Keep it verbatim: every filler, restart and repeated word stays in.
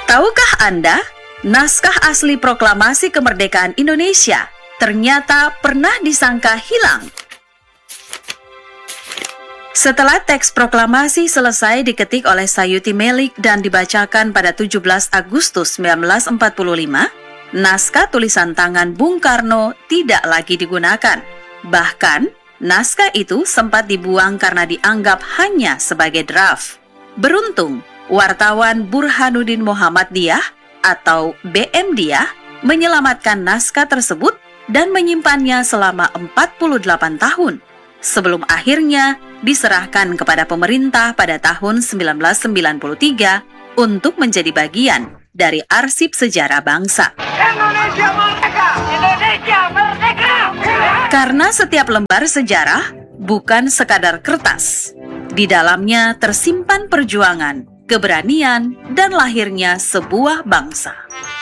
Tahukah Anda, naskah asli proklamasi kemerdekaan Indonesia ternyata pernah disangka hilang? Setelah teks proklamasi selesai diketik oleh Sayuti Melik dan dibacakan pada tujuh belas Agustus seribu sembilan ratus empat puluh lima, naskah tulisan tangan Bung Karno tidak lagi digunakan. Bahkan, naskah itu sempat dibuang karena dianggap hanya sebagai draft. Beruntung, wartawan Burhanuddin Muhammad Diyah atau B M Diyah menyelamatkan naskah tersebut dan menyimpannya selama empat puluh delapan tahun sebelum akhirnya diserahkan kepada pemerintah pada tahun seribu sembilan ratus sembilan puluh tiga untuk menjadi bagian dari arsip sejarah bangsa. Indonesia merdeka! Indonesia merdeka! Karena setiap lembar sejarah bukan sekadar kertas. Di dalamnya tersimpan perjuangan, keberanian, dan lahirnya sebuah bangsa.